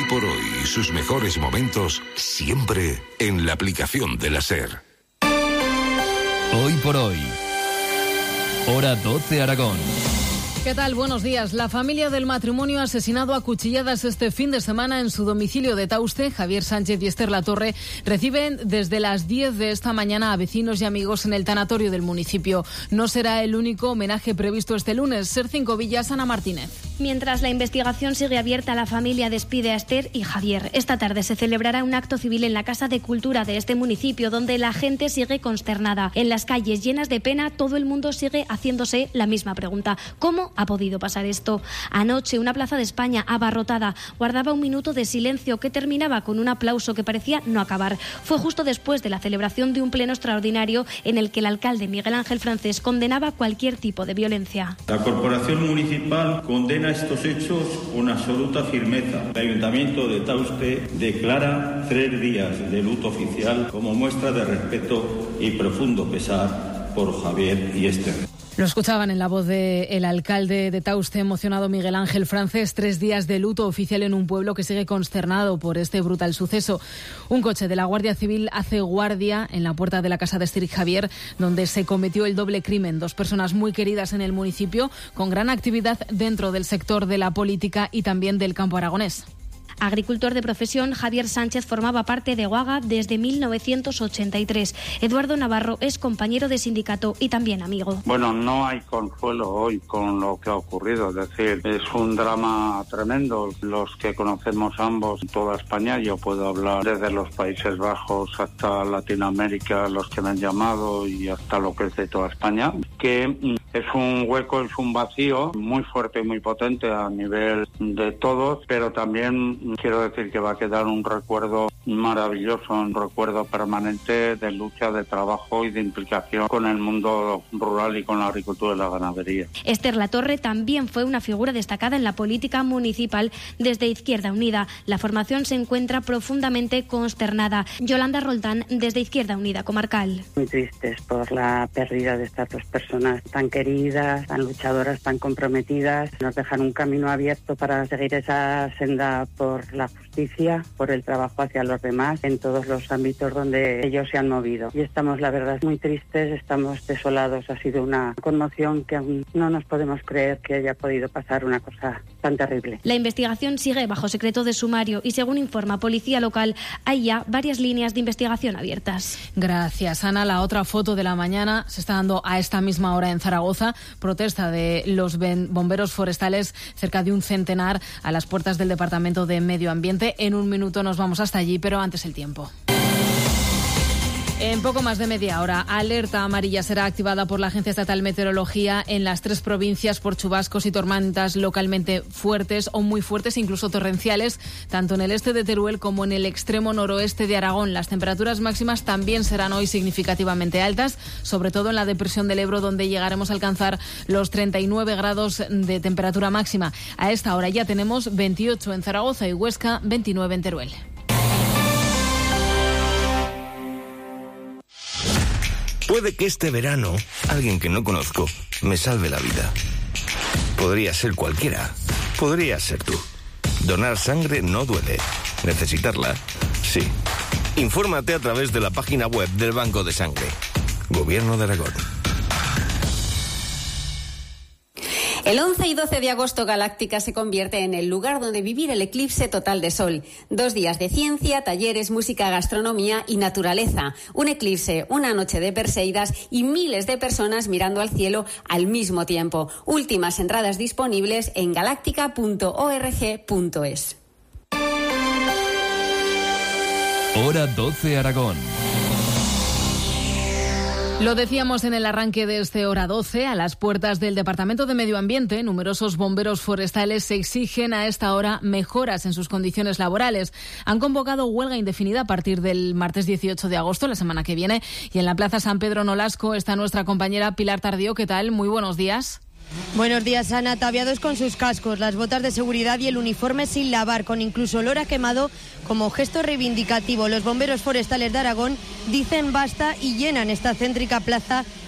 por hoy y sus mejores momentos siempre en la aplicación de la SER. Hoy por hoy. Hora 12 Aragón. ¿Qué tal? Buenos días. La familia del matrimonio asesinado a cuchilladas este fin de semana en su domicilio de Tauste, Javier Sánchez y Esther Latorre, reciben desde las 10 de esta mañana a vecinos y amigos en el tanatorio del municipio. No será el único homenaje previsto este lunes. SER 5 Villas, Ana Martínez. Mientras la investigación sigue abierta, la familia despide a Esther y Javier. Esta tarde se celebrará un acto civil en la Casa de Cultura de este municipio, donde la gente sigue consternada. En las calles llenas de pena, todo el mundo sigue haciéndose la misma pregunta: ¿cómo ha podido pasar esto? Anoche, una plaza de España abarrotada guardaba un minuto de silencio que terminaba con un aplauso que parecía no acabar. Fue justo después de la celebración de un pleno extraordinario en el que el alcalde Miguel Ángel Francés condenaba cualquier tipo de violencia. La Corporación Municipal condena estos hechos con absoluta firmeza. El Ayuntamiento de Tauste declara 3 días de luto oficial como muestra de respeto y profundo pesar por Javier y Esther. Lo escuchaban en la voz del alcalde de Tauste, emocionado Miguel Ángel Francés. 3 días de luto oficial en un pueblo que sigue consternado por este brutal suceso. Un coche de la Guardia Civil hace guardia en la puerta de la casa de Esther y Javier, donde se cometió el doble crimen. 2 personas muy queridas en el municipio, con gran actividad dentro del sector de la política y también del campo aragonés. Agricultor de profesión, Javier Sánchez formaba parte de Guaga desde 1983. Eduardo Navarro es compañero de sindicato y también amigo. Bueno, no hay consuelo hoy con lo que ha ocurrido, es decir, es un drama tremendo. Los que conocemos ambos, toda España, yo puedo hablar desde los Países Bajos hasta Latinoamérica, los que me han llamado, y hasta lo que es de toda España, que es un hueco, es un vacío muy fuerte y muy potente a nivel de todos, pero también quiero decir que va a quedar un recuerdo maravilloso, un recuerdo permanente de lucha, de trabajo y de implicación con el mundo rural y con la agricultura y la ganadería. Esther Latorre también fue una figura destacada en la política municipal desde Izquierda Unida. La formación se encuentra profundamente consternada. Yolanda Roldán, desde Izquierda Unida Comarcal. Muy tristes por la pérdida de estas 2 personas tan queridas, tan luchadoras, tan comprometidas. Nos dejan un camino abierto para seguir esa senda por la justicia, por el trabajo hacia los demás, en todos los ámbitos donde ellos se han movido. Y estamos, la verdad, muy tristes, estamos desolados. Ha sido una conmoción que aún no nos podemos creer que haya podido pasar una cosa tan terrible. La investigación sigue bajo secreto de sumario y, según informa Policía Local, hay ya varias líneas de investigación abiertas. Gracias, Ana. La otra foto de la mañana se está dando a esta misma hora en Zaragoza. Protesta de los bomberos forestales, cerca de un centenar, a las puertas del Departamento de Medio Ambiente. En un minuto nos vamos hasta allí, pero antes el tiempo. En poco más de media hora, alerta amarilla será activada por la Agencia Estatal Meteorología en las 3 provincias por chubascos y tormentas localmente fuertes o muy fuertes, incluso torrenciales, tanto en el este de Teruel como en el extremo noroeste de Aragón. Las temperaturas máximas también serán hoy significativamente altas, sobre todo en la depresión del Ebro, donde llegaremos a alcanzar los 39 grados de temperatura máxima. A esta hora ya tenemos 28 en Zaragoza y Huesca, 29 en Teruel. Puede que este verano alguien que no conozco me salve la vida. Podría ser cualquiera. Podría ser tú. Donar sangre no duele. Necesitarla, sí. Infórmate a través de la página web del Banco de Sangre. Gobierno de Aragón. El 11 y 12 de agosto Galáctica se convierte en el lugar donde vivir el eclipse total de sol. 2 días de ciencia, talleres, música, gastronomía y naturaleza. Un eclipse, una noche de Perseidas y miles de personas mirando al cielo al mismo tiempo. Últimas entradas disponibles en galáctica.org.es. Hora 12 Aragón. Lo decíamos en el arranque de este Hora 12, a las puertas del Departamento de Medio Ambiente, numerosos bomberos forestales se exigen a esta hora mejoras en sus condiciones laborales. Han convocado huelga indefinida a partir del martes 18 de agosto, la semana que viene, y en la Plaza San Pedro Nolasco está nuestra compañera Pilar Tardío. ¿Qué tal? Muy buenos días. Buenos días, Ana. Ataviados con sus cascos, las botas de seguridad y el uniforme sin lavar, con incluso olor a quemado como gesto reivindicativo. Los bomberos forestales de Aragón dicen basta y llenan esta céntrica plaza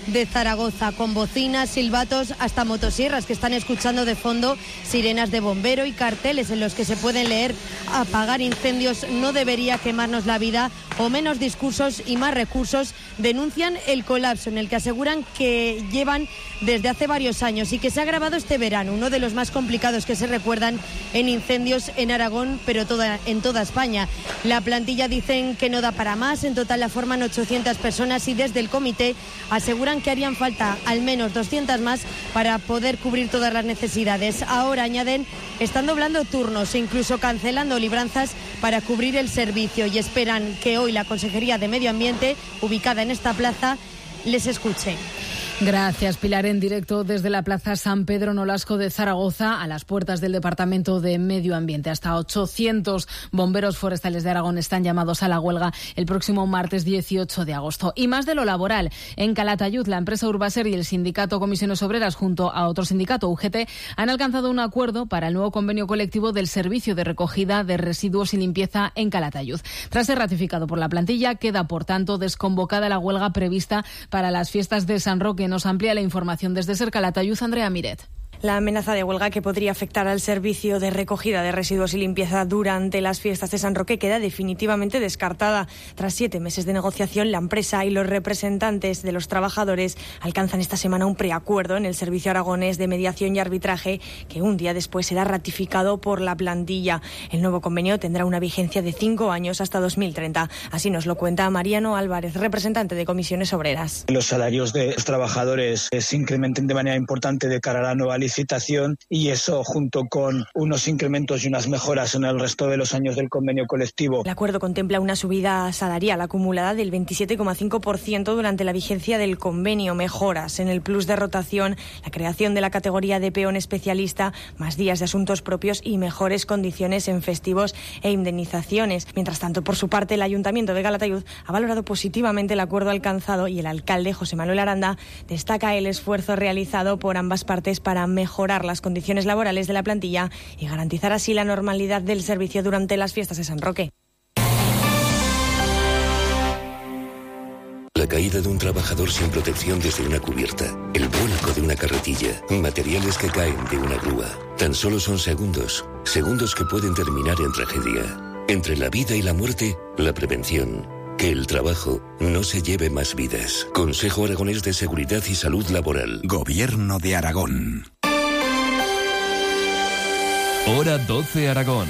de Zaragoza, con bocinas, silbatos, hasta motosierras que están escuchando de fondo, sirenas de bombero y carteles en los que se pueden leer: apagar incendios no debería quemarnos la vida, o menos discursos y más recursos. Denuncian el colapso en el que aseguran que llevan desde hace varios años y que se ha agravado este verano, uno de los más complicados que se recuerdan en incendios en Aragón, pero en toda España. La plantilla dicen que no da para más, en total la forman 800 personas y desde el comité aseguran que harían falta al menos 200 más para poder cubrir todas las necesidades. Ahora, añaden, están doblando turnos e incluso cancelando libranzas para cubrir el servicio, y esperan que hoy la Consejería de Medio Ambiente, ubicada en esta plaza, les escuche. Gracias, Pilar. En directo desde la Plaza San Pedro Nolasco de Zaragoza, a las puertas del Departamento de Medio Ambiente. Hasta 800 bomberos forestales de Aragón están llamados a la huelga el próximo martes 18 de agosto. Y más de lo laboral. En Calatayud, la empresa Urbaser y el sindicato Comisiones Obreras, junto a otro sindicato, UGT, han alcanzado un acuerdo para el nuevo convenio colectivo del servicio de recogida de residuos y limpieza en Calatayud. Tras ser ratificado por la plantilla, queda, por tanto, desconvocada la huelga prevista para las fiestas de San Roque. Nos amplía la información desde Ser Calatayud, Andrea Miret. La amenaza de huelga que podría afectar al servicio de recogida de residuos y limpieza durante las fiestas de San Roque queda definitivamente descartada. Tras 7 meses de negociación, la empresa y los representantes de los trabajadores alcanzan esta semana un preacuerdo en el Servicio Aragonés de Mediación y Arbitraje, que un día después será ratificado por la plantilla. El nuevo convenio tendrá una vigencia de 5 años hasta 2030. Así nos lo cuenta Mariano Álvarez, representante de Comisiones Obreras. Los salarios de los trabajadores se incrementen de manera importante de cara a la nueva licitación, y eso, junto con unos incrementos y unas mejoras en el resto de los años del convenio colectivo. El acuerdo contempla una subida salarial acumulada del 27,5% durante la vigencia del convenio, mejoras en el plus de rotación, la creación de la categoría de peón especialista, más días de asuntos propios y mejores condiciones en festivos e indemnizaciones. Mientras tanto, por su parte, el Ayuntamiento de Calatayud ha valorado positivamente el acuerdo alcanzado, y el alcalde, José Manuel Aranda, destaca el esfuerzo realizado por ambas partes para mejorar las condiciones laborales de la plantilla y garantizar así la normalidad del servicio durante las fiestas de San Roque. La caída de un trabajador sin protección desde una cubierta, el vuelco de una carretilla, materiales que caen de una grúa. Tan solo son segundos, segundos que pueden terminar en tragedia. Entre la vida y la muerte, la prevención. Que el trabajo no se lleve más vidas. Consejo Aragonés de Seguridad y Salud Laboral. Gobierno de Aragón. Hora 12 Aragón.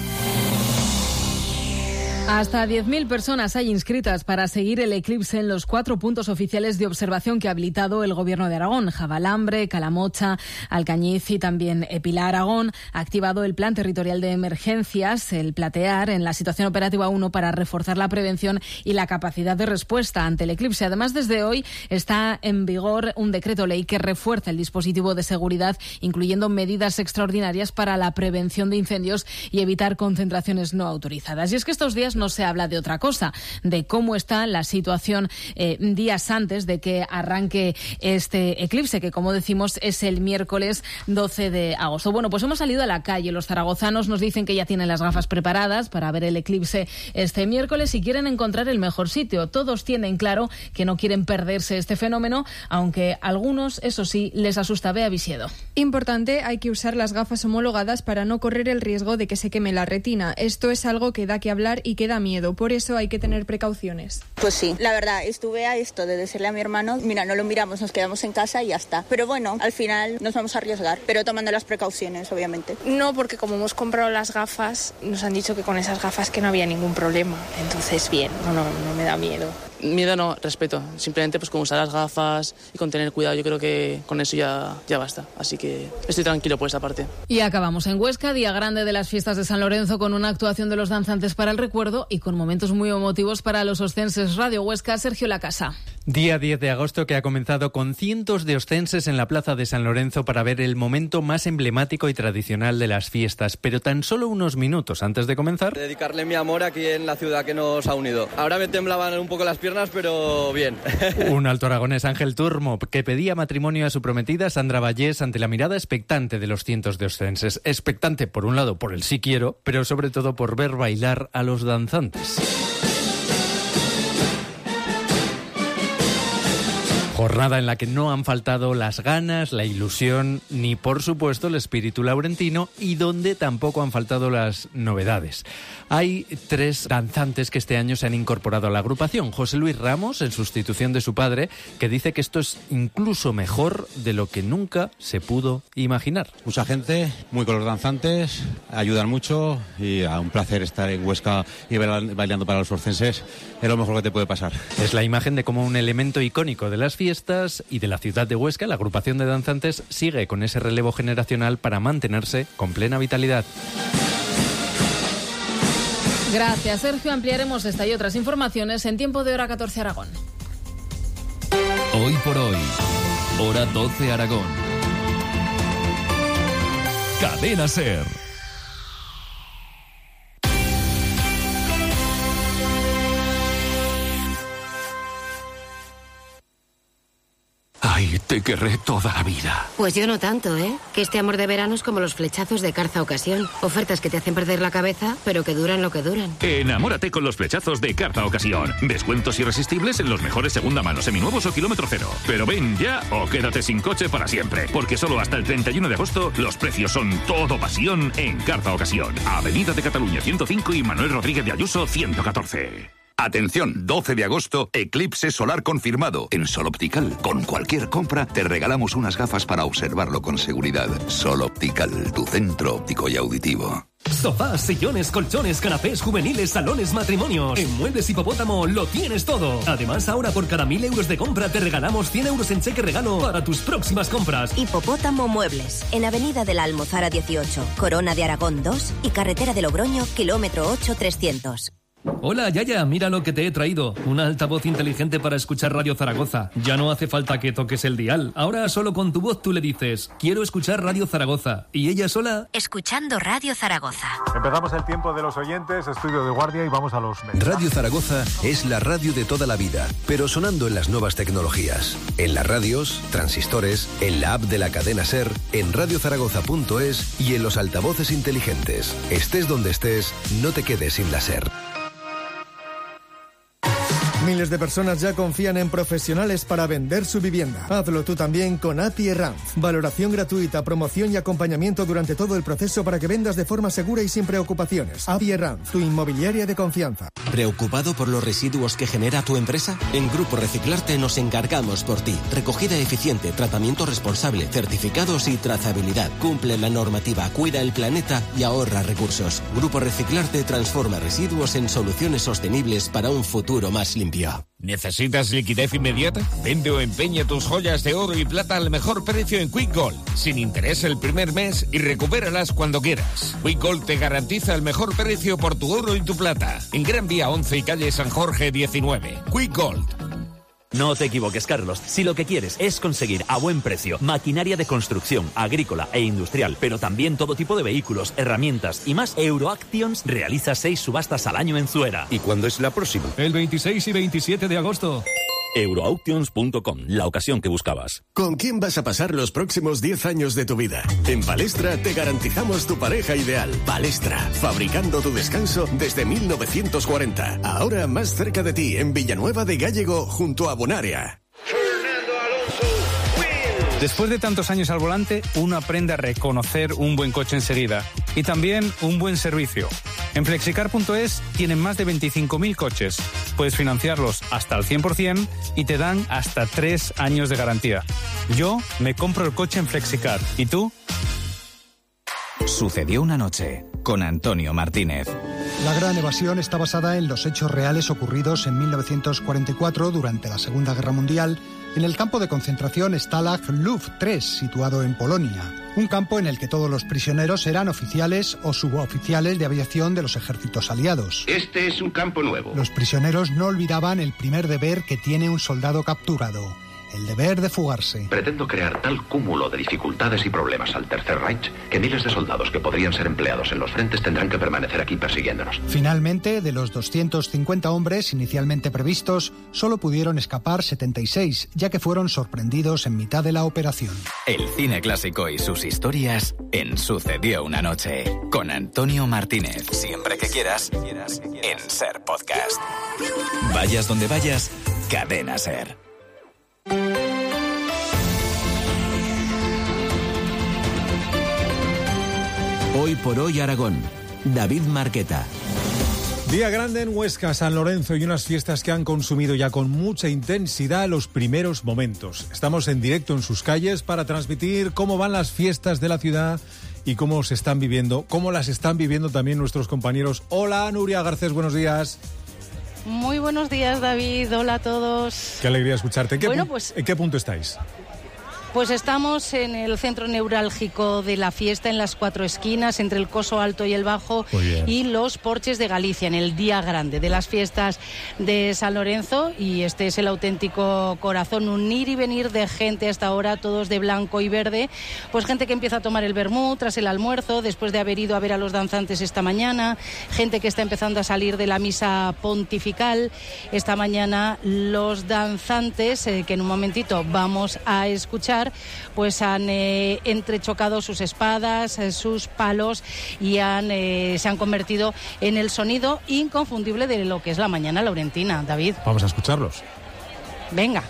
Hasta 10.000 personas hay inscritas para seguir el eclipse en los 4 puntos oficiales de observación que ha habilitado el Gobierno de Aragón. Javalambre, Calamocha, Alcañiz y también Pilar. Aragón ha activado el Plan Territorial de Emergencias, el Platear, en la situación operativa 1 para reforzar la prevención y la capacidad de respuesta ante el eclipse. Además, desde hoy está en vigor un decreto ley que refuerza el dispositivo de seguridad, incluyendo medidas extraordinarias para la prevención de incendios y evitar concentraciones no autorizadas. Y es que estos días no se habla de otra cosa, de cómo está la situación días antes de que arranque este eclipse, que, como decimos, es el miércoles 12 de agosto. Bueno, pues hemos salido a la calle. Los zaragozanos nos dicen que ya tienen las gafas preparadas para ver el eclipse este miércoles y quieren encontrar el mejor sitio. Todos tienen claro que no quieren perderse este fenómeno, aunque a algunos, eso sí, les asusta. Bea Visiedo. Importante, hay que usar las gafas homologadas para no correr el riesgo de que se queme la retina. Esto es algo que da que hablar y que da miedo, por eso hay que tener precauciones. Pues sí, la verdad, estuve a esto de decirle a mi hermano, mira, no lo miramos, nos quedamos en casa y ya está. Pero bueno, al final nos vamos a arriesgar, pero tomando las precauciones, obviamente. No, porque como hemos comprado las gafas, nos han dicho que con esas gafas que no había ningún problema. Entonces, bien, no me da miedo. Miedo no, respeto. Simplemente pues con usar las gafas y con tener cuidado, yo creo que con eso ya basta. Así que estoy tranquilo por esa parte. Y acabamos en Huesca, día grande de las fiestas de San Lorenzo, con una actuación de los danzantes para el recuerdo y con momentos muy emotivos para los oscenses. Radio Huesca, Sergio Lacasa. Día 10 de agosto que ha comenzado con cientos de oscenses en la plaza de San Lorenzo para ver el momento más emblemático y tradicional de las fiestas. Pero tan solo unos minutos antes de comenzar... Dedicarle mi amor aquí en la ciudad que nos ha unido. Ahora me temblaban un poco las piernas, pero bien. Un alto aragonés, Ángel Turmo, que pedía matrimonio a su prometida Sandra Vallés ante la mirada expectante de los cientos de oscenses. Expectante, por un lado, por el sí quiero, pero sobre todo por ver bailar a los danzantes. Jornada en la que no han faltado las ganas, la ilusión, ni por supuesto el espíritu laurentino, y donde tampoco han faltado las novedades. Hay 3 danzantes que este año se han incorporado a la agrupación. José Luis Ramos, en sustitución de su padre, que dice que esto es incluso mejor de lo que nunca se pudo imaginar. Mucha gente, muy con los danzantes, ayudan mucho y un placer estar en Huesca y bailando para los orcenses. Es lo mejor que te puede pasar. Es la imagen de cómo un elemento icónico de las fiestas y de la ciudad de Huesca, la agrupación de danzantes, sigue con ese relevo generacional para mantenerse con plena vitalidad. Gracias, Sergio. Ampliaremos esta y otras informaciones en Tiempo de Hora 14 Aragón. Hoy por hoy, Hora 12 Aragón. Cadena SER. Ay, te querré toda la vida. Pues yo no tanto, ¿eh? Que este amor de verano es como los flechazos de Carza Ocasión. Ofertas que te hacen perder la cabeza, pero que duran lo que duran. Enamórate con los flechazos de Carza Ocasión. Descuentos irresistibles en los mejores segunda mano, seminuevos o kilómetro cero. Pero ven ya o quédate sin coche para siempre. Porque solo hasta el 31 de agosto los precios son todo pasión en Carza Ocasión. Avenida de Cataluña 105 y Manuel Rodríguez de Ayuso 114. Atención, 12 de agosto, eclipse solar confirmado. En Sol Optical, con cualquier compra, te regalamos unas gafas para observarlo con seguridad. Sol Optical, tu centro óptico y auditivo. Sofás, sillones, colchones, canapés, juveniles, salones, matrimonios. En Muebles Hipopótamo lo tienes todo. Además, ahora por cada 1.000 euros de compra te regalamos 100 euros en cheque regalo para tus próximas compras. Hipopótamo Muebles, en Avenida de la Almozara 18, Corona de Aragón 2 y Carretera de Logroño, kilómetro 8-300. Hola, Yaya, mira lo que te he traído. Una altavoz inteligente para escuchar Radio Zaragoza. Ya no hace falta que toques el dial. Ahora solo con tu voz tú le dices, quiero escuchar Radio Zaragoza. Y ella sola... Escuchando Radio Zaragoza. Empezamos el tiempo de los oyentes, estudio de guardia y vamos a los mensajes. Radio Zaragoza es la radio de toda la vida, pero sonando en las nuevas tecnologías. En las radios, transistores, en la app de la cadena SER, en radiozaragoza.es y en los altavoces inteligentes. Estés donde estés, no te quedes sin la SER. Miles de personas ya confían en profesionales para vender su vivienda. Hazlo tú también con API Ranz. Valoración gratuita, promoción y acompañamiento durante todo el proceso para que vendas de forma segura y sin preocupaciones. API Ranz, tu inmobiliaria de confianza. ¿Preocupado por los residuos que genera tu empresa? En Grupo Reciclarte nos encargamos por ti. Recogida eficiente, tratamiento responsable, certificados y trazabilidad. Cumple la normativa, cuida el planeta y ahorra recursos. Grupo Reciclarte transforma residuos en soluciones sostenibles para un futuro más limpio. ¿Necesitas liquidez inmediata? Vende o empeña tus joyas de oro y plata al mejor precio en Quick Gold, sin interés el primer mes y recupéralas cuando quieras. Quick Gold te garantiza el mejor precio por tu oro y tu plata. En Gran Vía 11 y calle San Jorge 19. Quick Gold. No te equivoques, Carlos. Si lo que quieres es conseguir a buen precio maquinaria de construcción, agrícola e industrial, pero también todo tipo de vehículos, herramientas y más, Euroactions realiza 6 subastas al año en Zuera. ¿Y cuándo es la próxima? El 26 y 27 de agosto. Euroauctions.com, la ocasión que buscabas. ¿Con quién vas a pasar los próximos 10 años de tu vida? En Palestra te garantizamos tu pareja ideal. Palestra, fabricando tu descanso desde 1940. Ahora más cerca de ti, en Villanueva de Gállego, junto a Bonaria. Después de tantos años al volante, uno aprende a reconocer un buen coche enseguida y también un buen servicio. En Flexicar.es tienen más de 25.000 coches. Puedes financiarlos hasta el 100% y te dan hasta 3 años de garantía. Yo me compro el coche en Flexicar. ¿Y tú? Sucedió una noche con Antonio Martínez. La Gran Evasión está basada en los hechos reales ocurridos en 1944 durante la Segunda Guerra Mundial en el campo de concentración Stalag Luft 3, situado en Polonia. Un campo en el que todos los prisioneros eran oficiales o suboficiales de aviación de los ejércitos aliados. Este es un campo nuevo. Los prisioneros no olvidaban el primer deber que tiene un soldado capturado: el deber de fugarse. Pretendo crear tal cúmulo de dificultades y problemas al Tercer Reich que miles de soldados que podrían ser empleados en los frentes tendrán que permanecer aquí persiguiéndonos. Finalmente, de los 250 hombres inicialmente previstos, solo pudieron escapar 76, ya que fueron sorprendidos en mitad de la operación. El cine clásico y sus historias en Sucedió una noche, con Antonio Martínez. Siempre que quieras, en SER Podcast. Vayas donde vayas, Cadena SER. Hoy por hoy Aragón. David Marqueta. Día grande en Huesca, San Lorenzo, y unas fiestas que han consumido ya con mucha intensidad los primeros momentos. Estamos en directo en sus calles para transmitir cómo van las fiestas de la ciudad y cómo se están viviendo, cómo las están viviendo también nuestros compañeros. Hola, Nuria Garcés, buenos días. Muy buenos días, David. Hola a todos. Qué alegría escucharte. ¿En qué punto estáis? Pues estamos en el centro neurálgico de la fiesta, en las 4 esquinas, entre el Coso Alto y el Bajo, y los Porches de Galicia, en el día grande de las fiestas de San Lorenzo. Y este es el auténtico corazón, un ir y venir de gente hasta ahora, todos de blanco y verde. Pues gente que empieza a tomar el vermut tras el almuerzo, después de haber ido a ver a los danzantes esta mañana, gente que está empezando a salir de la misa pontifical. Esta mañana los danzantes, que en un momentito vamos a escuchar, pues han entrechocado sus espadas, sus palos, y se han convertido en el sonido inconfundible de lo que es la mañana laurentina. David. Vamos a escucharlos. Venga.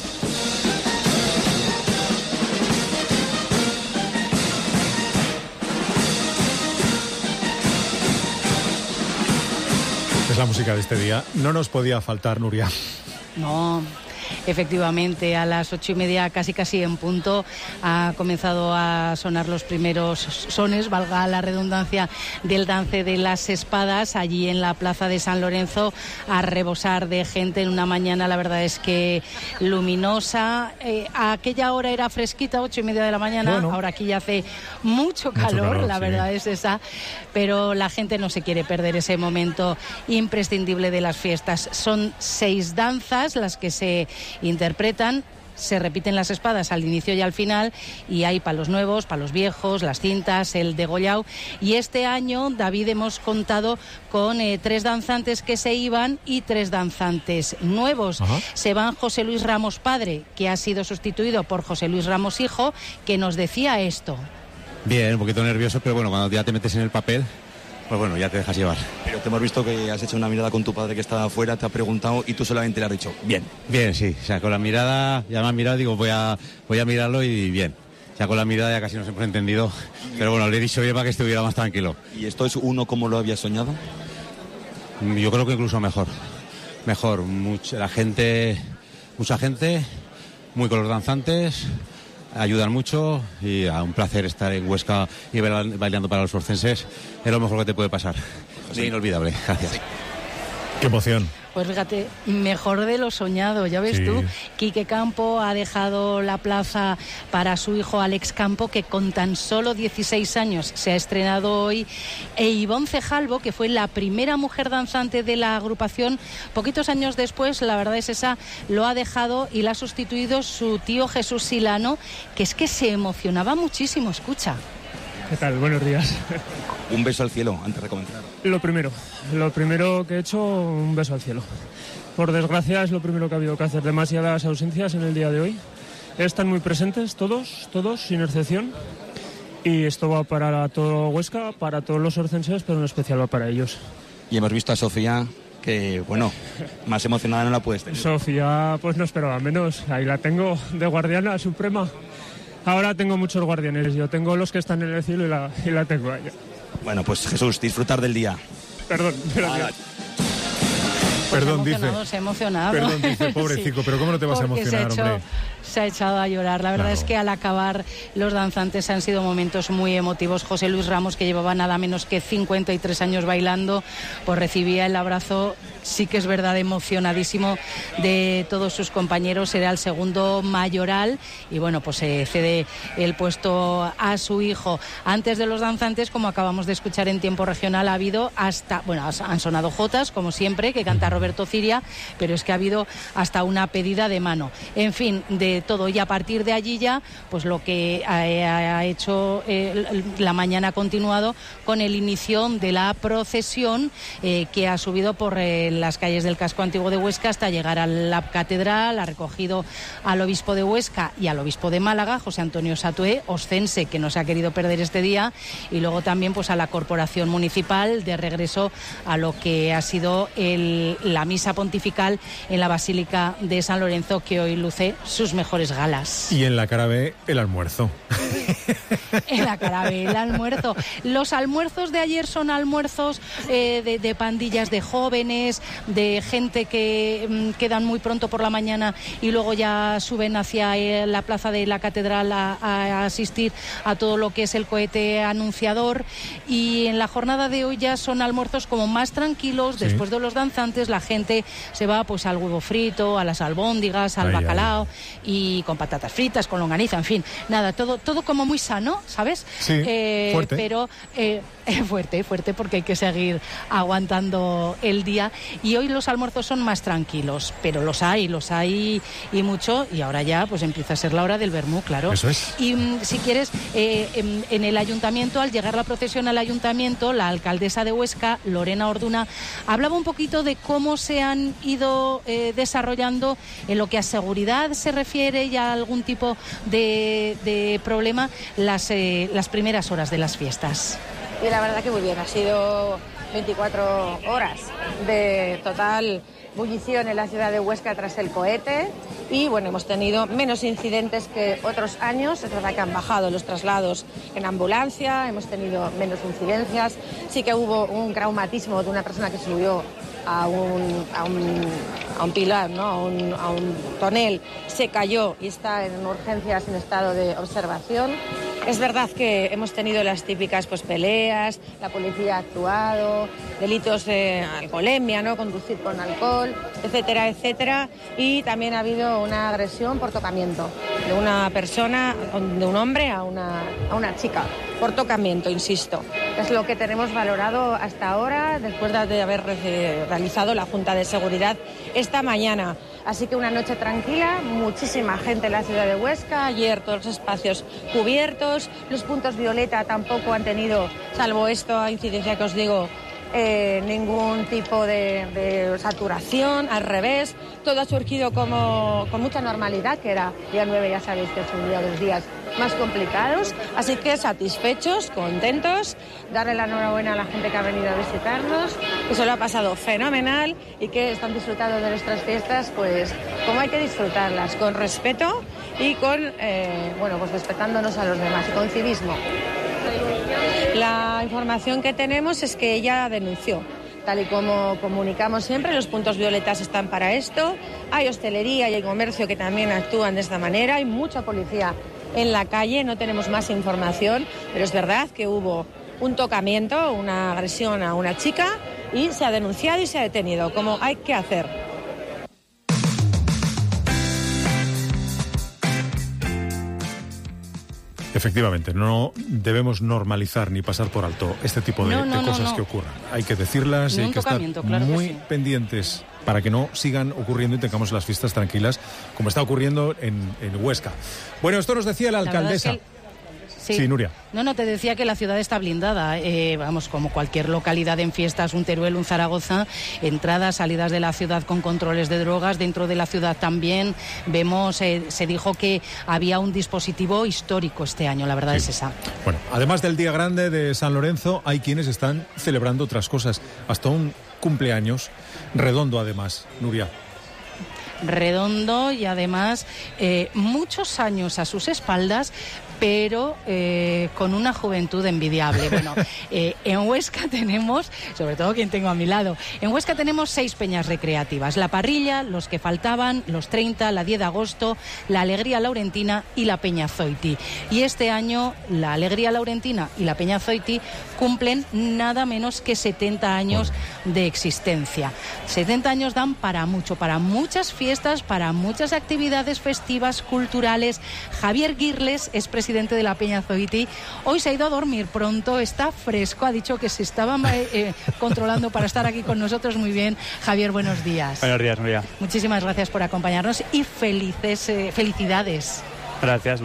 Es la música de este día. No nos podía faltar, Nuria. No. Efectivamente, a las 8:30, casi en punto, ha comenzado a sonar los primeros sones, valga la redundancia, del dance de las espadas, allí en la plaza de San Lorenzo, a rebosar de gente en una mañana, la verdad es que luminosa. A aquella hora era fresquita, 8:30 de la mañana, bueno, ahora aquí ya hace mucho calor, la verdad es esa, pero la gente no se quiere perder ese momento imprescindible de las fiestas. Son 6 danzas las que se interpretan, se repiten las espadas al inicio y al final, y hay palos nuevos, palos viejos, las cintas, el degollao. Y este año, David, hemos contado con 3 danzantes que se iban y 3 danzantes nuevos. Ajá. Se van José Luis Ramos padre, que ha sido sustituido por José Luis Ramos hijo, que nos decía esto. Bien, un poquito nervioso, pero bueno, cuando ya te metes en el papel, pues bueno, ya te dejas llevar. Pero te hemos visto que has hecho una mirada con tu padre que estaba afuera, te ha preguntado y tú solamente le has dicho, bien. Bien, sí, o sea, con la mirada, ya me han mirado, digo, voy a mirarlo y bien. Ya con la mirada ya casi nos hemos entendido, pero bueno, le he dicho bien para que estuviera más tranquilo. ¿Y esto es uno como lo había soñado? Yo creo que incluso mejor. Mucha gente, muy con los danzantes, ayudan mucho, y un placer estar en Huesca y bailando para los orcenses. Es lo mejor que te puede pasar. Sí, inolvidable. Gracias. Qué emoción. Pues fíjate, mejor de lo soñado, ya ves tú. Quique Campo ha dejado la plaza para su hijo Alex Campo, que con tan solo 16 años se ha estrenado hoy. E Ivonne Cejalvo, que fue la primera mujer danzante de la agrupación, poquitos años después, la verdad es esa, lo ha dejado y la ha sustituido su tío Jesús Silano, que es que se emocionaba muchísimo, escucha. ¿Qué tal? Buenos días. Un beso al cielo antes de comenzar. Lo primero que he hecho, un beso al cielo. Por desgracia es lo primero que ha habido que hacer. Demasiadas ausencias en el día de hoy. Están muy presentes todos, sin excepción. Y esto va para todo Huesca, para todos los orcenses, pero en especial va para ellos. Y hemos visto a Sofía, que bueno, más emocionada no la puedes tener. Sofía, pues no esperaba menos. Ahí la tengo, de guardiana suprema. Ahora tengo muchos guardianes, yo tengo los que están en el cielo y la tengo a ella. Bueno, pues Jesús, disfrutar del día. Perdón. Perdón, se ha emocionado. Perdón, dice, pobrecito, pero ¿cómo no te vas a emocionar, hombre? Se ha echado a llorar. La verdad es que al acabar los danzantes han sido momentos muy emotivos. José Luis Ramos, que llevaba nada menos que 53 años bailando, pues recibía el abrazo, sí que es verdad, emocionadísimo de todos sus compañeros. Era el segundo mayoral y bueno, pues se cede el puesto a su hijo. Antes de los danzantes, como acabamos de escuchar en tiempo regional, ha habido han sonado jotas, como siempre, que canta Roberto Ciria, pero es que ha habido hasta una pedida de mano. En fin, de todo. Y a partir de allí ya, pues lo que ha hecho la mañana ha continuado con el inicio de la procesión que ha subido por las calles del casco antiguo de Huesca hasta llegar a la catedral. Ha recogido al obispo de Huesca y al obispo de Málaga, José Antonio Satué, oscense, que no se ha querido perder este día, y luego también pues a la corporación municipal, de regreso a lo que ha sido la misa pontifical en la Basílica de San Lorenzo, que hoy luce sus mejores mejores galas. Y en la cara B, el almuerzo. En la cara B, el almuerzo. Los almuerzos de ayer son almuerzos de pandillas de jóvenes, de gente que quedan muy pronto por la mañana y luego ya suben hacia la plaza de la catedral a asistir a todo lo que es el cohete anunciador. Y en la jornada de hoy ya son almuerzos como más tranquilos. Sí. Después de los danzantes la gente se va pues al huevo frito, a las albóndigas, al bacalao y con patatas fritas, con longaniza, en fin, nada, todo como muy sano, ¿sabes? Sí, fuerte. Pero fuerte, porque hay que seguir aguantando el día. Y hoy los almuerzos son más tranquilos, pero los hay y mucho. Y ahora ya pues empieza a ser la hora del vermú, claro. Eso es. Y si quieres, en el ayuntamiento, al llegar la procesión al ayuntamiento, la alcaldesa de Huesca, Lorena Orduna, hablaba un poquito de cómo se han ido desarrollando en lo que a seguridad se refiere y a algún tipo de problema las primeras horas de las fiestas. Y la verdad que muy bien, ha sido 24 horas de total bullición en la ciudad de Huesca tras el cohete y bueno, hemos tenido menos incidentes que otros años. Es verdad que han bajado los traslados en ambulancia, hemos tenido menos incidencias. Sí que hubo un traumatismo de una persona que subió a un pilar, ¿no? a un tonel, se cayó y está en urgencias en estado de observación. Es verdad que hemos tenido las típicas pues peleas, la policía ha actuado, delitos de alcoholemia, ¿no? Conducir con alcohol, etcétera, etcétera. Y también ha habido una agresión por tocamiento de una persona, de un hombre a una chica, por tocamiento, insisto. Es lo que tenemos valorado hasta ahora, después de haber realizado la Junta de Seguridad esta mañana. Así que una noche tranquila, muchísima gente en la ciudad de Huesca, ayer todos los espacios cubiertos, los puntos violeta tampoco han tenido, salvo esta incidencia que os digo, ningún tipo de saturación, al revés, todo ha surgido con mucha normalidad, que era día 9, ya sabéis que es un día de los días más complicados, así que satisfechos, contentos, darle la enhorabuena a la gente que ha venido a visitarnos, que se lo ha pasado fenomenal y que están disfrutando de nuestras fiestas, pues como hay que disfrutarlas, con respeto y con, pues respetándonos a los demás, y con civismo. La información que tenemos es que ella denunció. Tal y como comunicamos siempre, los puntos violetas están para esto. Hay hostelería y hay comercio que también actúan de esta manera. Hay mucha policía en la calle, no tenemos más información, pero es verdad que hubo un tocamiento, una agresión a una chica y se ha denunciado y se ha detenido, como hay que hacer. Efectivamente, no debemos normalizar ni pasar por alto este tipo de cosas que ocurran. Hay que decirlas y hay que estar muy pendientes para que no sigan ocurriendo y tengamos las fiestas tranquilas, como está ocurriendo en Huesca. Bueno, esto nos decía la alcaldesa. Sí, Nuria. No, te decía que la ciudad está blindada. Vamos, como cualquier localidad en fiestas, un Teruel, un Zaragoza, entradas, salidas de la ciudad con controles de drogas, dentro de la ciudad también. Vemos, se dijo que había un dispositivo histórico este año, la verdad es esa. Bueno, además del Día Grande de San Lorenzo, hay quienes están celebrando otras cosas, hasta un cumpleaños redondo además, Nuria. Redondo y además muchos años a sus espaldas, pero con una juventud envidiable. Bueno, en Huesca tenemos, sobre todo quien tengo a mi lado, en Huesca tenemos 6 peñas recreativas: La Parrilla, Los que Faltaban, Los 30, la 10 de agosto, la Alegría Laurentina y la Peña Zoiti. Y este año la Alegría Laurentina y la Peña Zoiti cumplen nada menos que 70 años de existencia. 70 años dan para mucho, para muchas fiestas, para muchas actividades festivas, culturales. Javier Girles es presidente de la Peña Zoiti. Hoy se ha ido a dormir pronto, está fresco, ha dicho que se estaba controlando para estar aquí con nosotros. Muy bien, Javier, buenos días. Buenos días, Nuria. Muchísimas gracias por acompañarnos y felicidades. Gracias,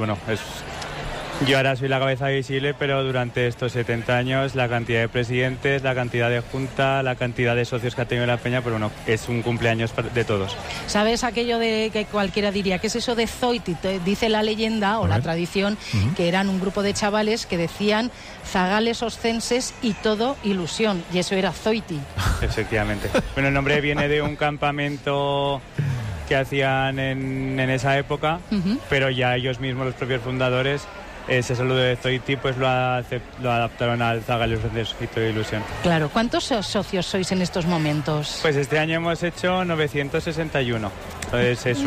yo ahora soy la cabeza visible, pero durante estos 70 años la cantidad de presidentes, la cantidad de junta, la cantidad de socios que ha tenido la Peña, pero es un cumpleaños de todos. ¿Sabes aquello de que cualquiera diría? ¿Qué es eso de Zoiti? Dice la leyenda o la tradición que eran un grupo de chavales que decían zagales oscenses y todo ilusión, y eso era Zoiti. Efectivamente. Bueno, el nombre viene de un campamento que hacían en esa época, pero ya ellos mismos, los propios fundadores, ese saludo de Zoiti, pues lo adaptaron al Zaga y los Frentes de Ilusión. Claro, ¿cuántos socios sois en estos momentos? Pues este año hemos hecho 961, entonces es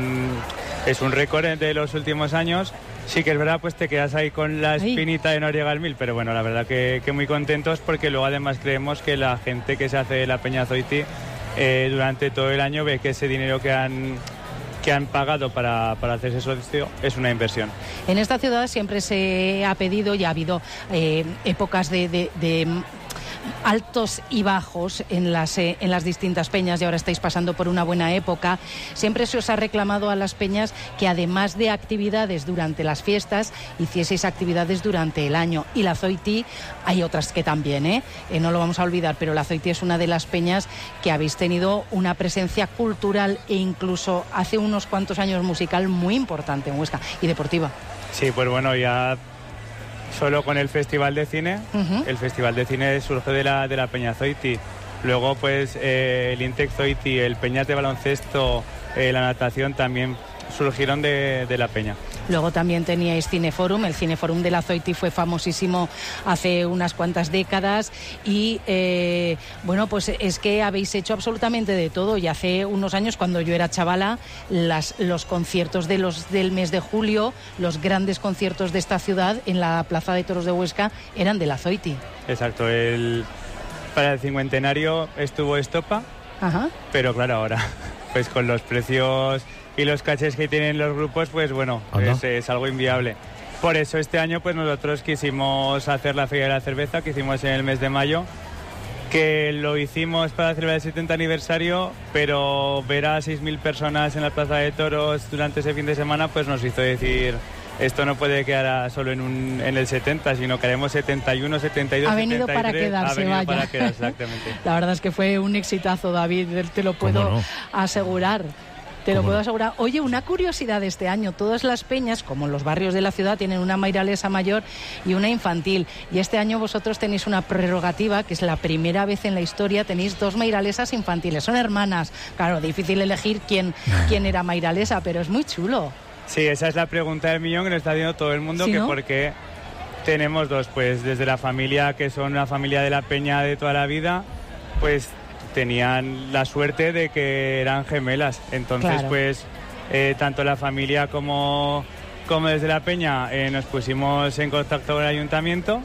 un récord de los últimos años. Sí que es verdad, pues te quedas ahí con la espinita de no llegar al 1000, pero bueno, la verdad que muy contentos, porque luego además creemos que la gente que se hace de la Peña Zoiti durante todo el año ve que ese dinero que han pagado para hacerse socio es una inversión. En esta ciudad siempre se ha pedido y ha habido épocas de altos y bajos en las distintas peñas, y ahora estáis pasando por una buena época. Siempre se os ha reclamado a las peñas que además de actividades durante las fiestas, hicieseis actividades durante el año, y la Zoiti hay otras que también, no lo vamos a olvidar, pero la Zoiti es una de las peñas que habéis tenido una presencia cultural e incluso hace unos cuantos años musical muy importante en Huesca, y deportiva. Sí, pues bueno, ya solo con el Festival de Cine, el Festival de Cine surge de la Peña Zoiti. Luego, pues, el Intec Zoiti, el Peñas de baloncesto, la natación también surgieron de la Peña. Luego también teníais Cineforum. El Cineforum de la Zoiti fue famosísimo hace unas cuantas décadas y, bueno, pues es que habéis hecho absolutamente de todo. Y hace unos años, cuando yo era chavala, los conciertos del mes de julio, los grandes conciertos de esta ciudad en la Plaza de Toros de Huesca eran de la Zoiti. Exacto. Para el cincuentenario estuvo Estopa, pero claro, ahora, pues con los precios y los cachés que tienen los grupos, pues bueno, es algo inviable. Por eso este año pues nosotros quisimos hacer la Feria de la Cerveza, que hicimos en el mes de mayo, que lo hicimos para celebrar el 70 aniversario, pero ver a 6.000 personas en la Plaza de Toros durante ese fin de semana pues nos hizo decir: esto no puede quedar solo en el 70, sino que haremos 71, 72, ha venido 73, para quedarse, ha venido vaya. Para quedarse, exactamente. La verdad es que fue un exitazo, David, te lo puedo asegurar. Te lo puedo asegurar. Oye, una curiosidad de este año: todas las peñas, como los barrios de la ciudad, tienen una mairalesa mayor y una infantil. Y este año vosotros tenéis una prerrogativa, que es la primera vez en la historia, tenéis 2 mairalesas infantiles. Son hermanas. Claro, difícil elegir quién era mairalesa, pero es muy chulo. Sí, esa es la pregunta del millón que nos está haciendo todo el mundo, ¿sí, que no? ¿Por qué tenemos 2? Pues desde la familia, que son una familia de la peña de toda la vida, pues tenían la suerte de que eran gemelas. Entonces, claro, pues tanto la familia como desde la peña nos pusimos en contacto con el ayuntamiento,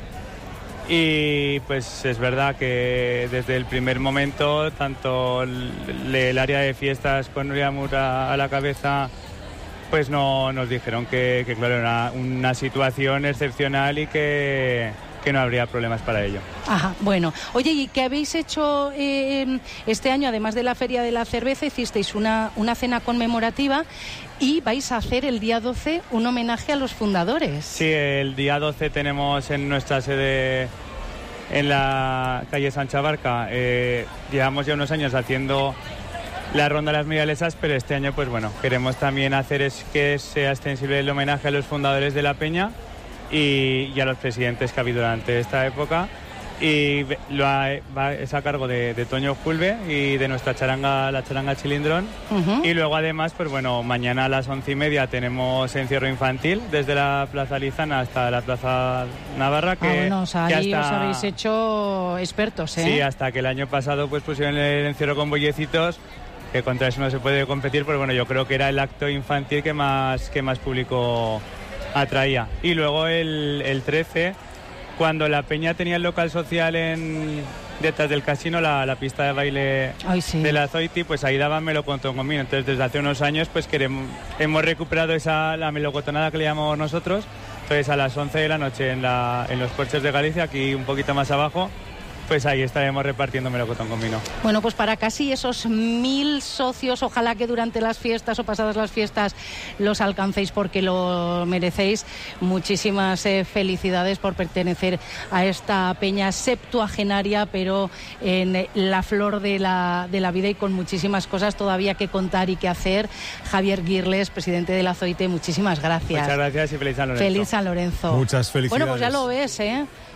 y pues es verdad que desde el primer momento, tanto el área de fiestas con Nuria Mura a la cabeza, pues nos dijeron que claro, era una situación excepcional y que no habría problemas para ello. Ajá, bueno. Oye, ¿y qué habéis hecho este año? Además de la Feria de la Cerveza, hicisteis una cena conmemorativa y vais a hacer el día 12 un homenaje a los fundadores. Sí, el día 12 tenemos en nuestra sede en la calle Sancha Barca. Llevamos ya unos años haciendo la ronda de las mairalesas, pero este año, pues bueno, queremos también hacer que sea extensible el homenaje a los fundadores de la peña y a los presidentes que ha habido durante esta época, y es a cargo de Toño Julve y de nuestra charanga, la charanga Chilindrón. Y luego además, pues bueno, mañana a las 11:30 tenemos encierro infantil desde la Plaza Lizana hasta la Plaza Navarra, que ahí os habéis hecho expertos, ¿eh? Sí, hasta que el año pasado pues pusieron el encierro con bollecitos, que contra eso no se puede competir, pero bueno, yo creo que era el acto infantil que más público atraía. Y luego el 13, cuando la peña tenía el local social detrás del casino, la pista de baile de la Zoiti, pues ahí daban melocotón con vino. Entonces desde hace unos años pues hemos recuperado la melocotonada que le llamamos nosotros. Entonces a las 11 de la noche en los Porches de Galicia, aquí un poquito más abajo, pues ahí estaremos repartiendo melocotón con vino. Bueno, pues para casi esos 1.000 socios, ojalá que durante las fiestas o pasadas las fiestas los alcancéis, porque lo merecéis. Muchísimas felicidades por pertenecer a esta peña septuagenaria, pero en la flor de la vida y con muchísimas cosas todavía que contar y que hacer. Javier Girles, presidente de la Zoite, muchísimas gracias. Muchas gracias y feliz San Lorenzo. Feliz San Lorenzo. Muchas felicidades. Bueno, pues ya lo ves, ¿eh?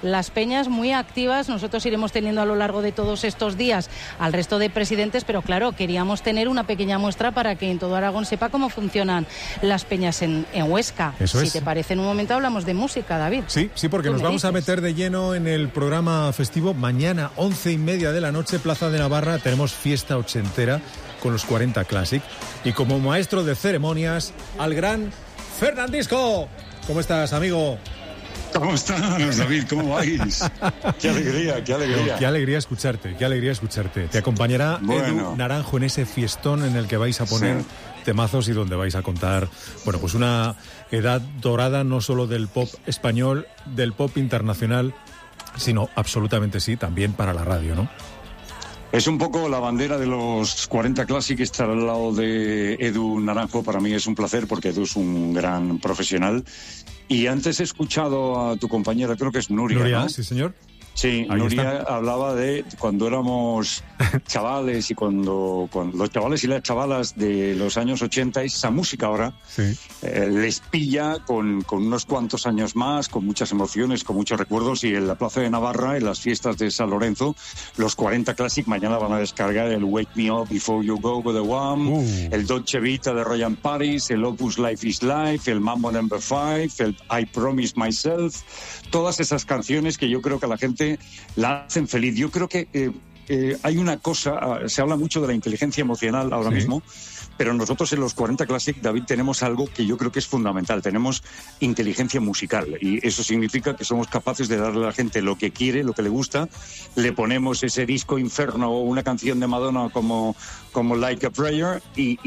las peñas muy activas. Nosotros iremos teniendo a lo largo de todos estos días al resto de presidentes, pero claro, queríamos tener una pequeña muestra para que en todo Aragón sepa cómo funcionan las peñas en Huesca. Eso si es. te parece, en un momento hablamos de música, David. Sí, porque nos vamos a meter de lleno en el programa festivo. Mañana, 11:30 de la noche, Plaza de Navarra, tenemos fiesta ochentera con los 40 Classic. Y como maestro de ceremonias, al gran Fernandisco. ¿Cómo estás, amigo? ¿Cómo estás, David? ¿Cómo vais? ¡Qué alegría, qué alegría! Qué alegría escucharte, qué alegría escucharte. Te acompañará Edu Naranjo en ese fiestón en el que vais a poner temazos y donde vais a contar, bueno, pues una edad dorada no solo del pop español, del pop internacional, sino absolutamente sí, también para la radio, ¿no? Es un poco la bandera de los 40 Classic, estar al lado de Edu Naranjo. Para mí es un placer porque Edu es un gran profesional. Y antes he escuchado a tu compañera, creo que es Nuria. Nuria, ¿no? Sí, señor. Sí, Ahí Nuria está. hablaba de cuando éramos chavales y cuando los chavales y las chavalas de los años 80, esa música ahora les pilla con unos cuantos años más, con muchas emociones, con muchos recuerdos. Y en la Plaza de Navarra, en las fiestas de San Lorenzo, los 40 Classic mañana van a descargar el Wake Me Up Before You Go with the Wham, el Dolce Vita de Ryan Paris, el Opus Life is Life, el Mambo No. 5, el I Promise Myself, todas esas canciones que yo creo que a la gente la hacen feliz. Yo creo que hay una cosa, se habla mucho de la inteligencia emocional ahora mismo, pero nosotros en los 40 Classic, David, tenemos algo que yo creo que es fundamental. Tenemos inteligencia musical y eso significa que somos capaces de darle a la gente lo que quiere, lo que le gusta. Le ponemos ese disco Inferno o una canción de Madonna como Like a Prayer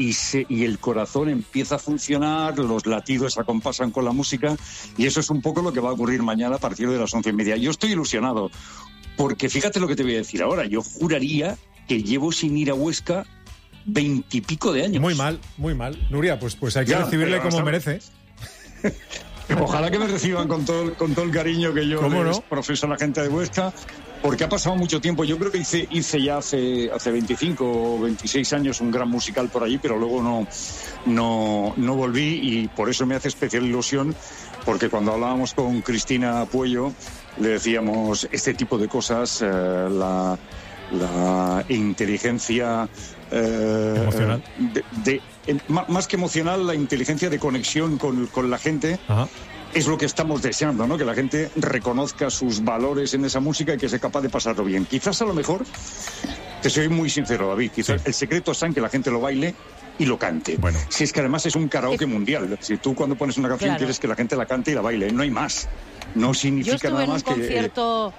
y el corazón empieza a funcionar, los latidos se acompasan con la música y eso es un poco lo que va a ocurrir mañana a partir de las 11:30. Yo estoy ilusionado porque fíjate lo que te voy a decir ahora. Yo juraría que llevo sin ir a Huesca 20 y pico de años. Muy mal, muy mal. Nuria, pues hay que recibirle como merece. Ojalá que me reciban con todo el cariño que yo les profeso a la gente de Huesca, porque ha pasado mucho tiempo. Yo creo que hice ya hace 25 o 26 años un gran musical por allí, pero luego no volví y por eso me hace especial ilusión, porque cuando hablábamos con Cristina Puello le decíamos este tipo de cosas, la inteligencia emocional. Más que emocional, la inteligencia de conexión con la gente. Ajá. Es lo que estamos deseando, ¿no? Que la gente reconozca sus valores en esa música y que sea capaz de pasarlo bien. Quizás a lo mejor, te soy muy sincero, David, quizás el secreto está en que la gente lo baile y lo cante. Bueno. Si es que además es un karaoke mundial. Si tú cuando pones una canción quieres que la gente la cante y la baile, no hay más. No significa nada más que... concierto...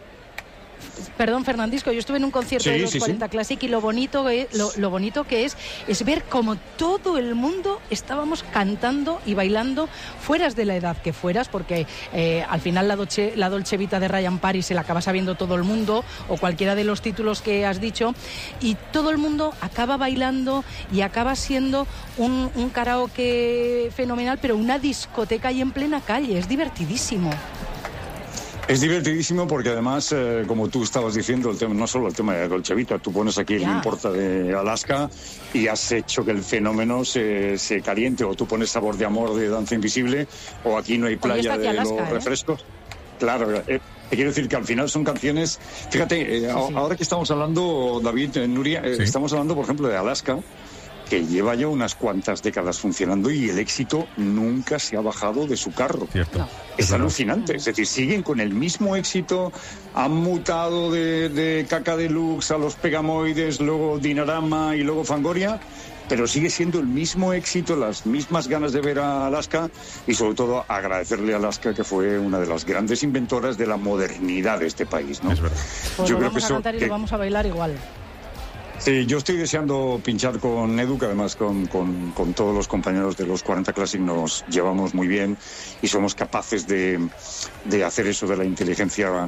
Perdón, Fernandisco, yo estuve en un concierto de los 40 Classic y lo bonito que es ver cómo todo el mundo estábamos cantando y bailando, fueras de la edad que fueras, porque al final la Dolce Vita de Ryan Paris se la acaba sabiendo todo el mundo, o cualquiera de los títulos que has dicho, y todo el mundo acaba bailando y acaba siendo un karaoke fenomenal, pero una discoteca ahí en plena calle. Es divertidísimo. Es divertidísimo porque además, como tú estabas diciendo, el tema, no solo el tema de Dolce Vita, tú pones aquí el Importa de Alaska y has hecho que el fenómeno se caliente, o tú pones Sabor de Amor de Danza Invisible, o Aquí no hay playa de Alaska, los refrescos. Claro, te quiero decir que al final son canciones, fíjate, ahora que estamos hablando, David, Nuria, estamos hablando, por ejemplo, de Alaska, que lleva ya unas cuantas décadas funcionando y el éxito nunca se ha bajado de su carro. Cierto. Es alucinante, es decir, siguen con el mismo éxito, han mutado de Caca Deluxe a los Pegamoides, luego Dinarama y luego Fangoria, pero sigue siendo el mismo éxito, las mismas ganas de ver a Alaska y sobre todo agradecerle a Alaska, que fue una de las grandes inventoras de la modernidad de este país, ¿no? Es verdad. Pues yo lo vamos a cantar y lo vamos a bailar igual. Sí, yo estoy deseando pinchar con Edu, que además con todos los compañeros de los 40 Classic nos llevamos muy bien y somos capaces de hacer eso de la inteligencia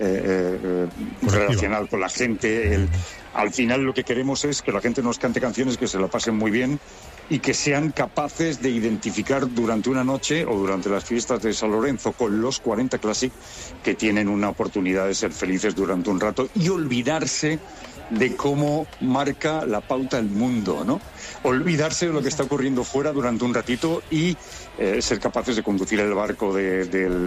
relacional con la gente. Al final lo que queremos es que la gente nos cante canciones que se la pasen muy bien y que sean capaces de identificar durante una noche o durante las fiestas de San Lorenzo con los 40 Classic, que tienen una oportunidad de ser felices durante un rato y olvidarse de cómo marca la pauta el mundo, ¿no? Olvidarse de lo que está ocurriendo fuera durante un ratito y ser capaces de conducir el barco del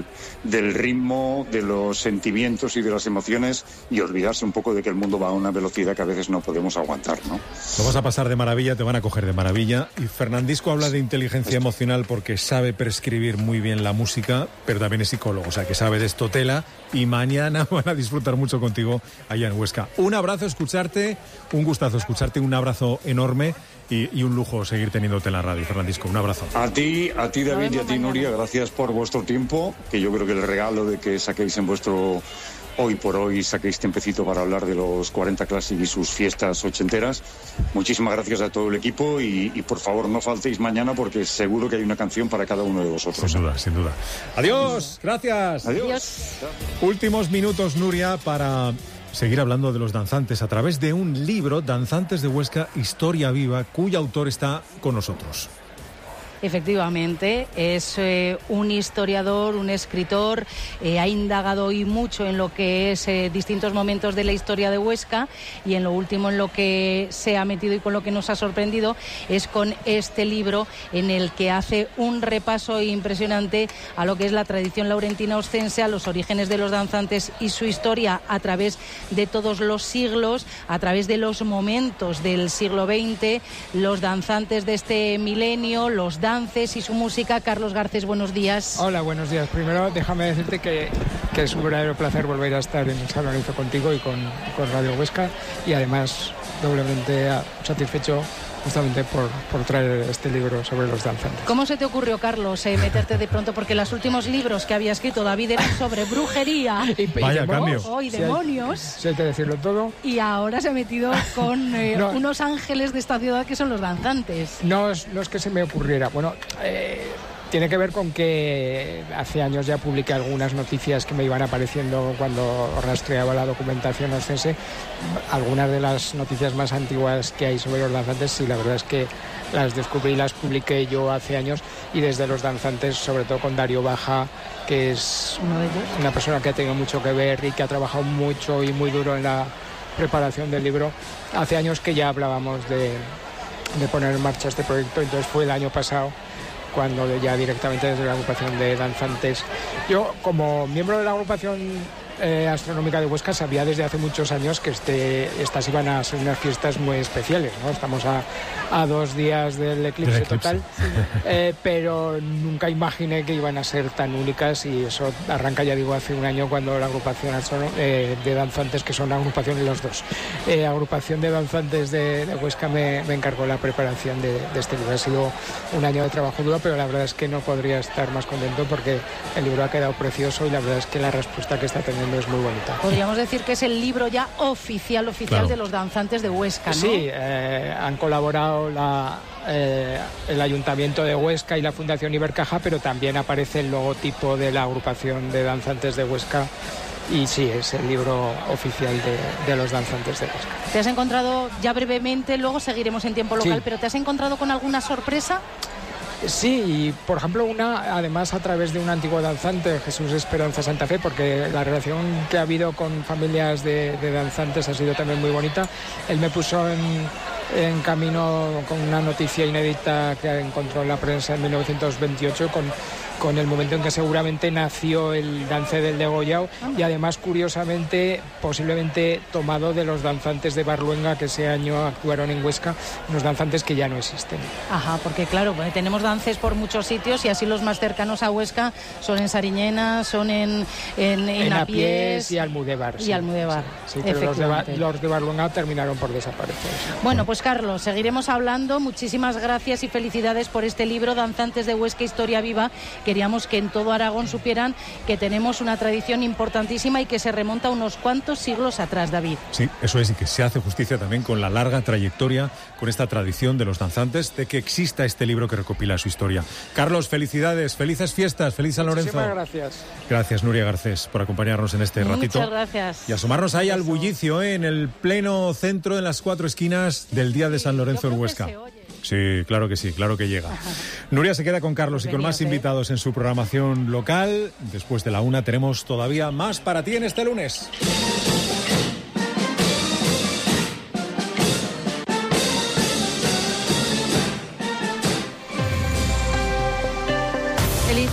ritmo, de los sentimientos y de las emociones, y olvidarse un poco de que el mundo va a una velocidad que a veces no podemos aguantar, ¿no? Lo vas a pasar de maravilla, te van a coger de maravilla. Y Fernandisco habla de inteligencia emocional porque sabe prescribir muy bien la música, pero también es psicólogo, o sea que sabe de esto tela, y mañana van a disfrutar mucho contigo allá en Huesca. Un abrazo, escucharte, un gustazo escucharte, un abrazo enorme. Y un lujo seguir teniéndote en la radio, Fernandisco. Un abrazo. A ti David, y a ti, Nuria, gracias por vuestro tiempo, que yo creo que el regalo de que saquéis en vuestro hoy por hoy, saquéis tiempecito para hablar de los 40 Classic y sus fiestas ochenteras. Muchísimas gracias a todo el equipo y por favor no faltéis mañana porque seguro que hay una canción para cada uno de vosotros. Sin duda, sin duda. Adiós, gracias. Adiós. Últimos minutos, Nuria, para seguir hablando de los danzantes a través de un libro, Danzantes de Huesca, Historia Viva, cuyo autor está con nosotros. Efectivamente, es un historiador, un escritor, ha indagado hoy mucho en lo que es distintos momentos de la historia de Huesca, y en lo último en lo que se ha metido y con lo que nos ha sorprendido es con este libro en el que hace un repaso impresionante a lo que es la tradición laurentina oscense, a los orígenes de los danzantes y su historia a través de todos los siglos, a través de los momentos del siglo XX, los danzantes de este milenio, los dances y su música. Carlos Garcés, buenos días. Hola, buenos días. Primero, déjame decirte que es un verdadero placer volver a estar en San Lorenzo contigo y con Radio Huesca, y además doblemente satisfecho justamente por traer este libro sobre los danzantes. ¿Cómo se te ocurrió, Carlos, meterte de pronto? Porque los últimos libros que había escrito David eran sobre brujería Vaya cambio. Y demonios. Sí, hay que decirlo todo. Y ahora se ha metido con unos ángeles de esta ciudad que son los danzantes. No es que se me ocurriera. Bueno, tiene que ver con que hace años ya publiqué algunas noticias que me iban apareciendo cuando rastreaba la documentación oscense. Algunas de las noticias más antiguas que hay sobre los danzantes, sí, la verdad es que las descubrí y las publiqué yo hace años, y desde los danzantes, sobre todo con Darío Baja, que es una persona que ha tenido mucho que ver y que ha trabajado mucho y muy duro en la preparación del libro. Hace años que ya hablábamos de poner en marcha este proyecto, entonces fue el año pasado cuando ya directamente desde la agrupación de danzantes. Yo, como miembro de la agrupación astronómica de Huesca, sabía desde hace muchos años que estas iban a ser unas fiestas muy especiales, ¿no? Estamos a 2 días del eclipse total, pero nunca imaginé que iban a ser tan únicas, y eso arranca, ya digo, hace un año cuando la agrupación de danzantes, que son la agrupación de los dos, agrupación de danzantes de Huesca me encargó la preparación de este libro. Ha sido un año de trabajo duro, pero la verdad es que no podría estar más contento porque el libro ha quedado precioso y la verdad es que la respuesta que está teniendo es muy bonita. Podríamos decir que es el libro ya oficial claro, de los danzantes de Huesca, ¿no? Sí, han colaborado el Ayuntamiento de Huesca y la Fundación Ibercaja, pero también aparece el logotipo de la agrupación de danzantes de Huesca. Y sí, es el libro oficial de los danzantes de Huesca. ¿Te has encontrado, ya brevemente, luego seguiremos en tiempo local, pero te has encontrado con alguna sorpresa? Sí, y por ejemplo además a través de un antiguo danzante, Jesús Esperanza Santa Fe, porque la relación que ha habido con familias de danzantes ha sido también muy bonita. Él me puso en camino con una noticia inédita que encontró en la prensa en 1928 con el momento en que seguramente nació el dance del degollao, y además curiosamente posiblemente tomado de los danzantes de Barluenga que ese año actuaron en Huesca, unos danzantes que ya no existen. Ajá, porque claro, tenemos dances por muchos sitios y así los más cercanos a Huesca son en Sariñena, son en Apiés y Almudévar. Y Almudévar, sí, pero los de Barluenga terminaron por desaparecer. Bueno, pues Carlos, seguiremos hablando. Muchísimas gracias y felicidades por este libro, Danzantes de Huesca, Historia Viva. Queríamos que en todo Aragón supieran que tenemos una tradición importantísima y que se remonta unos cuantos siglos atrás, David. Sí, eso es, y que se hace justicia también con la larga trayectoria, con esta tradición de los danzantes, de que exista este libro que recopila su historia. Carlos, felicidades, felices fiestas, feliz San Lorenzo. Muchísimas gracias. Gracias, Nuria Garcés, por acompañarnos en este ratito. Muchas gracias. Y asomarnos ahí al bullicio, en el pleno centro, en las 4 esquinas del Día de San Lorenzo en Huesca. Sí, claro que llega. Ajá. Nuria se queda con Carlos y con más invitados en su programación local. Después de la 1 tenemos todavía más para ti en este lunes.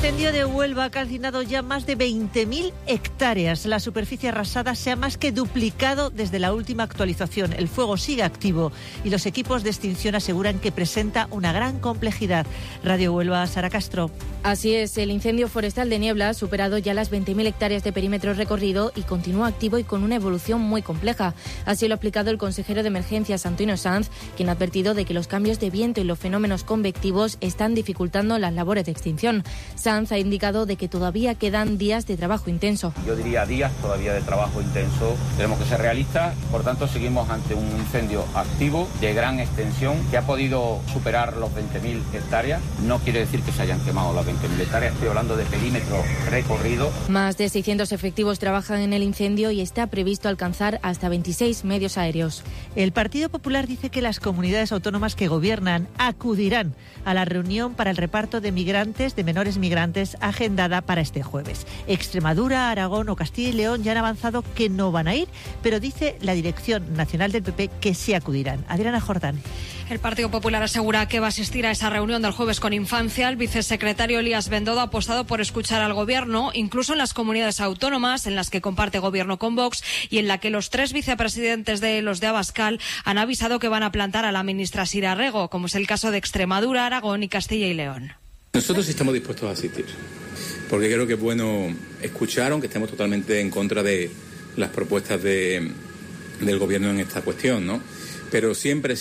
incendio de Huelva ha calcinado ya más de 20.000 hectáreas. La superficie arrasada se ha más que duplicado desde la última actualización. El fuego sigue activo y los equipos de extinción aseguran que presenta una gran complejidad. Radio Huelva, Sara Castro. Así es, el incendio forestal de Niebla ha superado ya las 20.000 hectáreas de perímetro recorrido y continúa activo y con una evolución muy compleja. Así lo ha explicado el consejero de Emergencias, Antonio Sanz, quien ha advertido de que los cambios de viento y los fenómenos convectivos están dificultando las labores de extinción. Sanz ha indicado de que todavía quedan días de trabajo intenso. Yo diría días todavía de trabajo intenso. Tenemos que ser realistas, por tanto seguimos ante un incendio activo de gran extensión que ha podido superar los 20.000 hectáreas. No quiere decir que se hayan quemado las 20.000 hectáreas, estoy hablando de perímetro recorrido. Más de 600 efectivos trabajan en el incendio y está previsto alcanzar hasta 26 medios aéreos. El Partido Popular dice que las comunidades autónomas que gobiernan acudirán a la reunión para el reparto de migrantes, de menores migrantes, agendada para este jueves. Extremadura, Aragón o Castilla y León ya han avanzado que no van a ir, pero dice la Dirección Nacional del PP que sí acudirán. Adriana Jordán. El Partido Popular asegura que va a asistir a esa reunión del jueves con Infancia. El vicesecretario Elías Bendodo ha apostado por escuchar al Gobierno, incluso en las comunidades autónomas en las que comparte Gobierno con Vox y en la que los 3 vicepresidentes de los de Abascal han avisado que van a plantar a la ministra Sira Rego, como es el caso de Extremadura, Aragón y Castilla y León. Nosotros estamos dispuestos a asistir, porque creo que es bueno escuchar, aunque estemos totalmente en contra de las propuestas del Gobierno en esta cuestión, ¿no? Pero siempre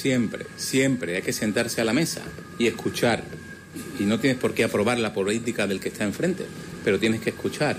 hay que sentarse a la mesa y escuchar. Y no tienes por qué aprobar la política del que está enfrente, pero tienes que escuchar.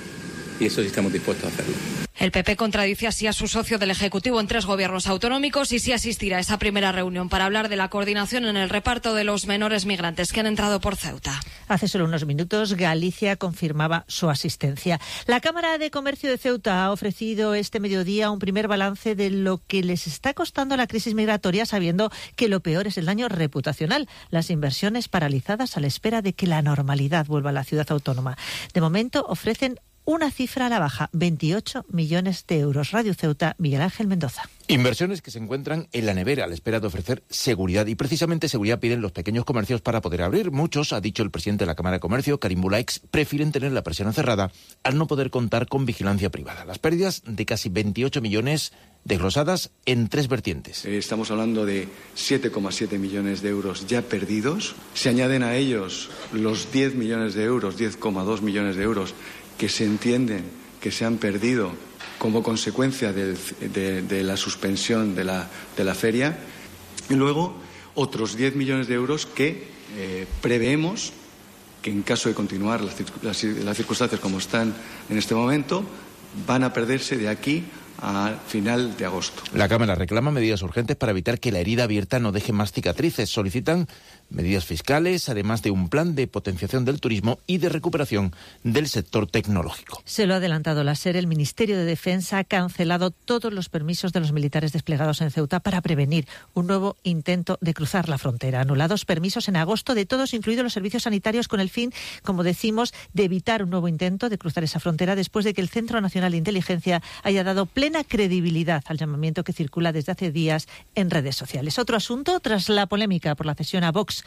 Y eso sí estamos dispuestos a hacerlo. El PP contradice así a su socio del Ejecutivo en 3 gobiernos autonómicos y sí asistirá a esa primera reunión para hablar de la coordinación en el reparto de los menores migrantes que han entrado por Ceuta. Hace solo unos minutos Galicia confirmaba su asistencia. La Cámara de Comercio de Ceuta ha ofrecido este mediodía un primer balance de lo que les está costando la crisis migratoria, sabiendo que lo peor es el daño reputacional, las inversiones paralizadas a la espera de que la normalidad vuelva a la ciudad autónoma. De momento ofrecen una cifra a la baja, 28 millones de euros. Radio Ceuta, Miguel Ángel Mendoza. Inversiones que se encuentran en la nevera a la espera de ofrecer seguridad. Y precisamente seguridad piden los pequeños comercios para poder abrir. Muchos, ha dicho el presidente de la Cámara de Comercio, Karim Bulaix, prefieren tener la persiana cerrada al no poder contar con vigilancia privada. Las pérdidas de casi 28 millones desglosadas en 3 vertientes. Estamos hablando de 7,7 millones de euros ya perdidos. Se añaden a ellos los 10 millones de euros, 10,2 millones de euros que se entienden que se han perdido como consecuencia de la suspensión de la feria, y luego otros 10 millones de euros que preveemos que en caso de continuar las circunstancias como están en este momento, van a perderse de aquí a final de agosto. La Cámara reclama medidas urgentes para evitar que la herida abierta no deje más cicatrices. Solicitan medidas fiscales, además de un plan de potenciación del turismo y de recuperación del sector tecnológico. Se lo ha adelantado la SER. El Ministerio de Defensa ha cancelado todos los permisos de los militares desplegados en Ceuta para prevenir un nuevo intento de cruzar la frontera. Anulados permisos en agosto de todos, incluidos los servicios sanitarios, con el fin, como decimos, de evitar un nuevo intento de cruzar esa frontera después de que el Centro Nacional de Inteligencia haya dado plena credibilidad al llamamiento que circula desde hace días en redes sociales. Otro asunto, tras la polémica por la cesión a Vox